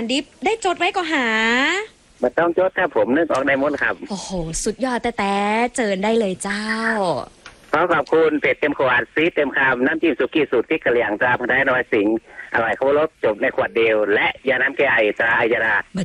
ารดิบได้จดไว้ก็หามาต้องจดถ้าผมนึกออกได้หมดครับโอ้โหสุดยอดแต่เจิญได้เลยเจ้าขอขอบคุณเป็ดเต็มขวดซีเต็มคำน้ำจิ้มสุกี้สูตรพริกกะเหรี่ยงตราพันท้ายน้อยสิงอร่อยเคารพจบในขวดเดียวและยาน้ำแก้ไอตราอัยยาดามา